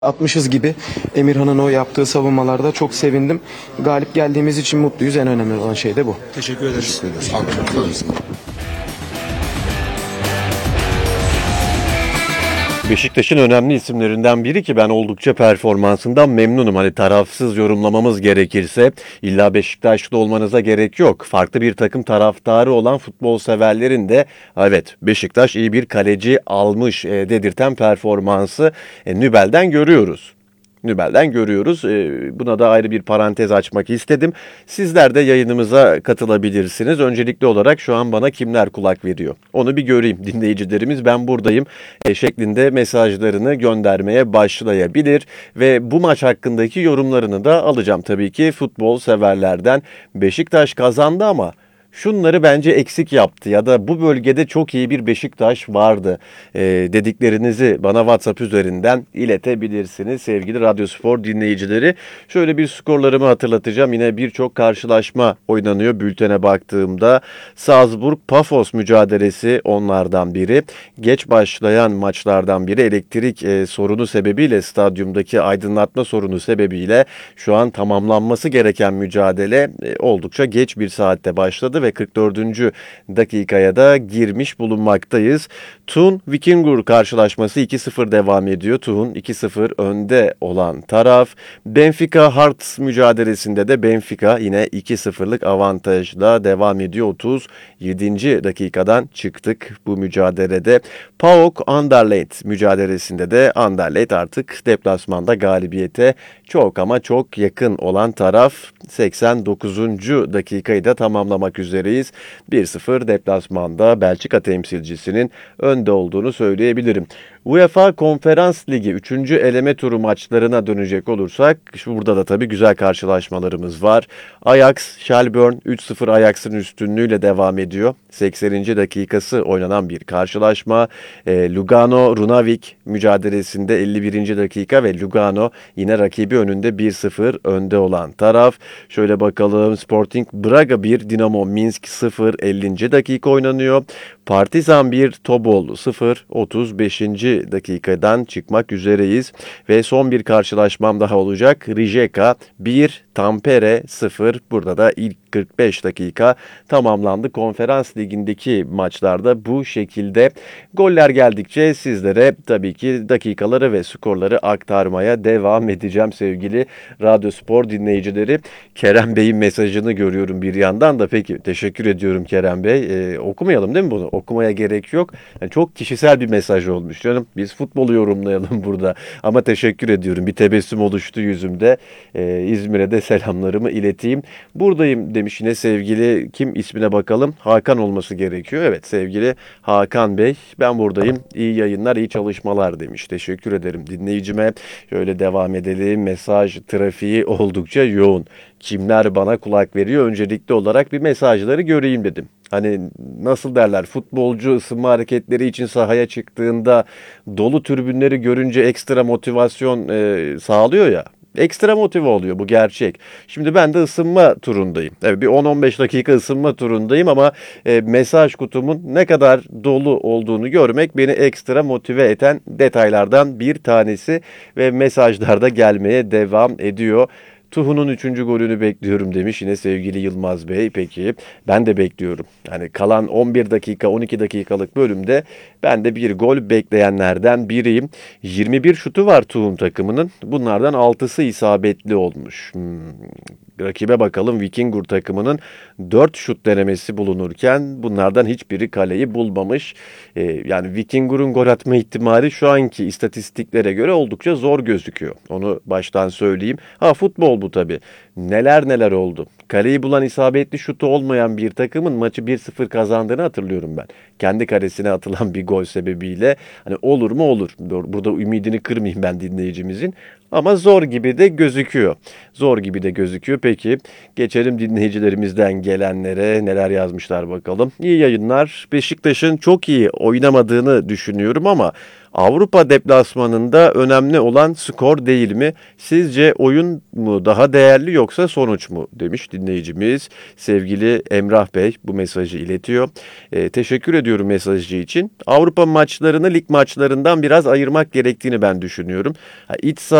Atmışız gibi Emirhan'ın o yaptığı savunmalarda çok sevindim. Galip geldiğimiz için mutluyuz. En önemli olan şey de bu. Teşekkür ederiz. Beşiktaş'ın önemli isimlerinden biri ki ben oldukça performansından memnunum. Hani tarafsız yorumlamamız gerekirse illa Beşiktaşlı olmanıza gerek yok. Farklı bir takım taraftarı olan futbol severlerin de evet Beşiktaş iyi bir kaleci almış dedirten performansı Nübel'den görüyoruz. Buna da ayrı bir parantez açmak istedim. Sizler de yayınımıza katılabilirsiniz. Öncelikli olarak şu an bana kimler kulak veriyor? Onu bir göreyim. Dinleyicilerimiz ben buradayım şeklinde mesajlarını göndermeye başlayabilir. Ve bu maç hakkındaki yorumlarını da alacağım tabii ki futbol severlerden. Beşiktaş kazandı ama şunları bence eksik yaptı ya da bu bölgede çok iyi bir Beşiktaş vardı dediklerinizi bana WhatsApp üzerinden iletebilirsiniz sevgili Radyospor dinleyicileri. Şöyle bir skorlarımı hatırlatacağım. Yine birçok karşılaşma oynanıyor bültene baktığımda. Salzburg-Pafos mücadelesi onlardan biri. Geç başlayan maçlardan biri elektrik sorunu sebebiyle stadyumdaki aydınlatma sorunu sebebiyle şu an tamamlanması gereken mücadele oldukça geç bir saatte başladı ve 44. dakikaya da girmiş bulunmaktayız. Thun Vikingur karşılaşması 2-0 devam ediyor. Thun 2-0 önde olan taraf. Benfica Hearts mücadelesinde de Benfica yine 2-0'lık avantajla devam ediyor. 37. dakikadan çıktık bu mücadelede. PAOK Anderlecht mücadelesinde de Anderlecht artık deplasmanda galibiyete çok ama çok yakın olan taraf. 89. dakikayı da tamamlamak üzereyiz. 1-0 deplasmanda Belçika temsilcisinin önde olduğunu söyleyebilirim. UEFA Konferans Ligi 3. eleme turu maçlarına dönecek olursak burada da tabii güzel karşılaşmalarımız var. Ajax, Shelbourne 3-0 Ajax'ın üstünlüğüyle devam ediyor. 80. dakikası oynanan bir karşılaşma. Lugano Runavik mücadelesinde 51. dakika ve Lugano yine rakibi önünde 1-0 önde olan taraf. Şöyle bakalım, Sporting Braga 1, Dinamo Minsk 0, 50. dakika oynanıyor. Partizan 1, Tobol 0, 35. dakikadan çıkmak üzereyiz. Ve son bir karşılaşmam daha olacak. Rijeka 1, Tampere 0. Burada da ilk 45 dakika tamamlandı. Konferans ligindeki maçlarda bu şekilde goller geldikçe sizlere tabii ki dakikaları ve skorları aktarmaya devam edeceğim sevgili Radyospor dinleyicileri. Kerem Bey'in mesajını görüyorum bir yandan da. Peki teşekkür ediyorum Kerem Bey. Okumayalım değil mi bunu? Okumaya gerek yok. Yani çok kişisel bir mesaj olmuş canım. Biz futbolu yorumlayalım burada. Ama teşekkür ediyorum. Bir tebessüm oluştu yüzümde. İzmir'e de selamlarımı ileteyim. Buradayım demiş yine sevgili, kim ismine bakalım. Hakan olması gerekiyor. Evet sevgili Hakan Bey, ben buradayım. İyi yayınlar, iyi çalışmalar demiş. Teşekkür ederim dinleyicime. Şöyle devam edelim. Mesaj trafiği oldukça yoğun. Kimler bana kulak veriyor? Öncelikli olarak bir mesajları göreyim dedim. Hani nasıl derler, futbolcu ısınma hareketleri için sahaya çıktığında dolu tribünleri görünce ekstra motivasyon sağlıyor ya. Ekstra motive oluyor, bu gerçek. Şimdi ben de ısınma turundayım. Evet, bir 10-15 dakika ısınma turundayım ama mesaj kutumun ne kadar dolu olduğunu görmek beni ekstra motive eden detaylardan bir tanesi ve mesajlar da gelmeye devam ediyor. Tuhun'un 3. golünü bekliyorum demiş yine sevgili Yılmaz Bey. Peki ben de bekliyorum. Yani kalan 11 dakika 12 dakikalık bölümde ben de bir gol bekleyenlerden biriyim. 21 şutu var Tuhun takımının. Bunlardan 6'sı isabetli olmuş. Rakibe bakalım, Vikingur takımının 4 şut denemesi bulunurken bunlardan hiçbiri kaleyi bulmamış. Yani Vikingur'un gol atma ihtimali şu anki istatistiklere göre oldukça zor gözüküyor. Onu baştan söyleyeyim. Futbol bu tabii. Neler neler oldu. Kaleyi bulan isabetli şutu olmayan bir takımın maçı 1-0 kazandığını hatırlıyorum ben. Kendi kalesine atılan bir gol sebebiyle. Hani olur mu olur. Burada ümidini kırmayayım ben dinleyicimizin. ama zor gibi de gözüküyor. Zor gibi de gözüküyor. Peki geçelim dinleyicilerimizden gelenlere, neler yazmışlar bakalım. İyi yayınlar. Beşiktaş'ın çok iyi oynamadığını düşünüyorum ama Avrupa deplasmanında önemli olan skor değil mi? Sizce oyun mu daha değerli yoksa sonuç mu? Demiş dinleyicimiz. Sevgili Emrah Bey bu mesajı iletiyor. Teşekkür ediyorum mesajı için. Avrupa maçlarını lig maçlarından biraz ayırmak gerektiğini ben düşünüyorum. İç